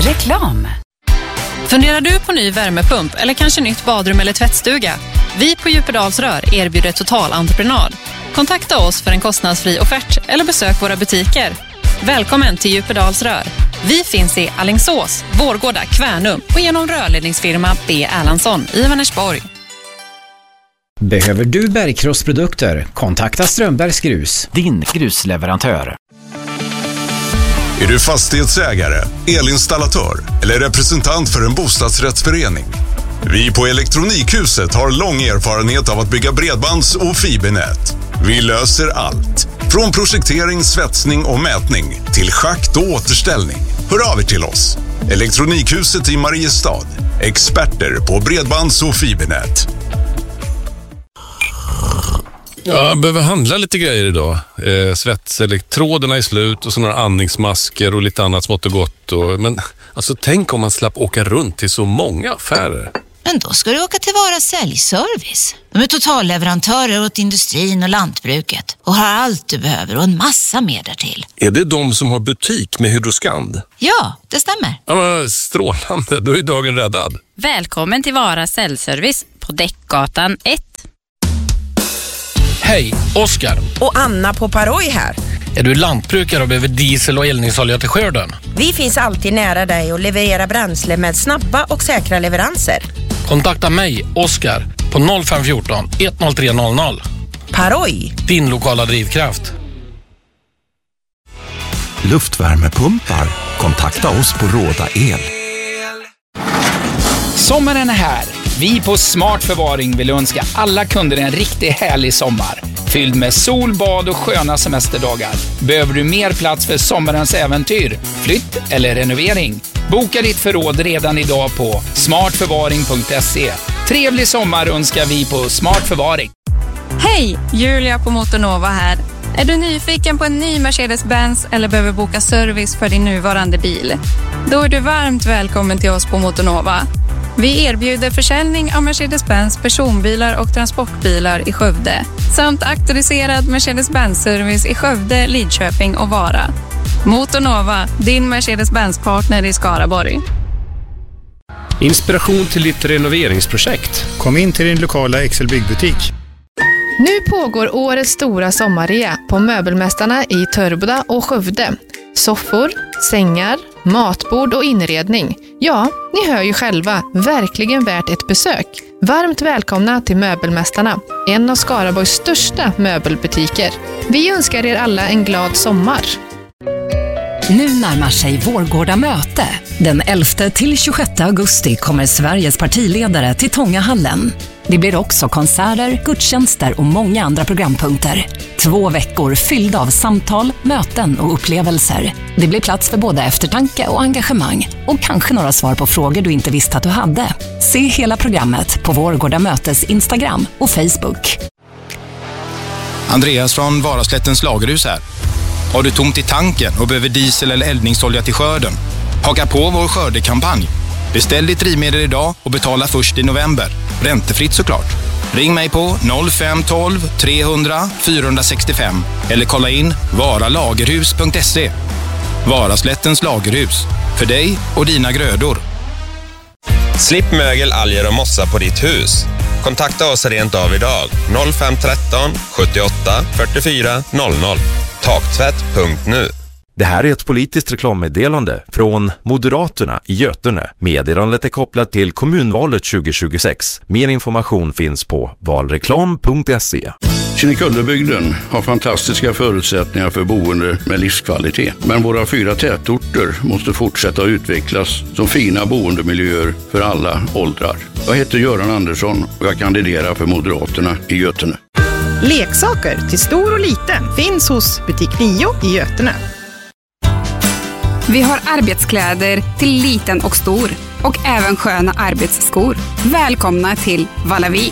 Reklam. Funderar du på ny värmepump eller kanske nytt badrum eller tvättstuga? Vi på Djupedals Rör erbjuder totalentreprenad. Kontakta oss för en kostnadsfri offert eller besök våra butiker. Välkommen till Djupedals Rör. Vi finns i Alingsås, Vårgårda, Kvärnum och genom rörledningsfirma B. Erlandsson i Vänersborg. Behöver du bergkrossprodukter? Kontakta Strömbergs Grus, din grusleverantör. Är du fastighetsägare, elinstallatör eller representant för en bostadsrättsförening? Vi på Elektronikhuset har lång erfarenhet av att bygga bredbands- och fibernät. Vi löser allt. Från projektering, svetsning och mätning till schakt och återställning. Hör av er till oss. Elektronikhuset i Mariestad. Experter på bredbands- och fibernät. Jag behöver handla lite grejer idag. Svetselektroderna är slut och så några andningsmasker och lite annat smått och gott. Men alltså, tänk om man slapp åka runt till så många affärer. Men då ska du åka till Vara säljservice. De är totalleverantörer åt industrin och lantbruket och har allt du behöver och en massa mer därtill. Är det de som har butik med Hydroskand? Ja, det stämmer. Ja, men strålande. Då är dagen räddad. Välkommen till Vara säljservice på Däckgatan 1. Hej, Oskar. Och Anna på Paroj här. Är du lantbrukare och behöver diesel och eldningsolja till skörden? Vi finns alltid nära dig och levererar bränsle med snabba och säkra leveranser. Kontakta mig, Oskar, på 0514 10300. Paroj. Din lokala drivkraft. Luftvärmepumpar. Kontakta oss på Råda El. Sommaren är här. Vi på Smart Förvaring vill önska alla kunder en riktigt härlig sommar. Fylld med sol, bad och sköna semesterdagar. Behöver du mer plats för sommarens äventyr, flytt eller renovering? Boka ditt förråd redan idag på smartförvaring.se. Trevlig sommar önskar vi på Smart Förvaring. Hej, Julia på Motornova här. Är du nyfiken på en ny Mercedes-Benz eller behöver boka service för din nuvarande bil? Då är du varmt välkommen till oss på Motornova. Vi erbjuder försäljning av Mercedes-Benz personbilar och transportbilar i Skövde samt auktoriserad Mercedes-Benz-service i Skövde, Lidköping och Vara. Motornova, din Mercedes-Benz-partner i Skaraborg. Inspiration till ditt renoveringsprojekt. Kom in till din lokala Excel-byggbutik. Nu pågår årets stora sommarrea på Möbelmästarna i Törboda och Skövde. Soffor, sängar, matbord och inredning. Ja, ni hör ju själva, verkligen värt ett besök. Varmt välkomna till Möbelmästarna, en av Skaraborgs största möbelbutiker. Vi önskar er alla en glad sommar. Nu närmar sig Vårgårda möte. Den 11 till 26 augusti kommer Sveriges partiledare till Tångahallen. Det blir också konserter, gudstjänster och många andra programpunkter. 2 veckor fyllda av samtal, möten och upplevelser. Det blir plats för både eftertanke och engagemang. Och kanske några svar på frågor du inte visste att du hade. Se hela programmet på Vårgårda mötes Instagram och Facebook. Andreas från Varaslättens lagerhus här. Har du tomt i tanken och behöver diesel eller eldningsolja till skörden? Haka på vår skördekampanj. Beställ ditt drivmedel idag och betala först i november. Räntefritt såklart. Ring mig på 0512 300 465 eller kolla in varalagerhus.se. Varaslättens lagerhus. För dig och dina grödor. Slipp mögel, alger och mossa på ditt hus. Kontakta oss rent av idag. 0513 78 44 00. Taktvätt.nu. Det här är ett politiskt reklammeddelande från Moderaterna i Götene. Meddelandet är kopplat till kommunvalet 2026. Mer information finns på valreklam.se. Kinnekullebygden har fantastiska förutsättningar för boende med livskvalitet. Men våra 4 tätorter måste fortsätta att utvecklas som fina boendemiljöer för alla åldrar. Jag heter Göran Andersson och jag kandiderar för Moderaterna i Götene. Leksaker till stor och liten finns hos Butik 9 i Götene. Vi har arbetskläder till liten och stor och även sköna arbetsskor. Välkomna till Vallavi.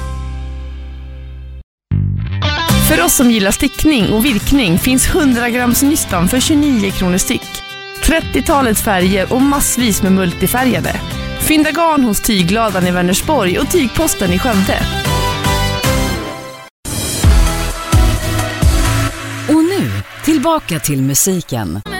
För oss som gillar stickning och virkning finns 100 grams nystan för 29 kronor styck. 30-talets färger och massvis med multifärgade. Fynda garn hos Tygladan i Vänersborg och Tygposten i Skövde. Och nu, tillbaka till musiken.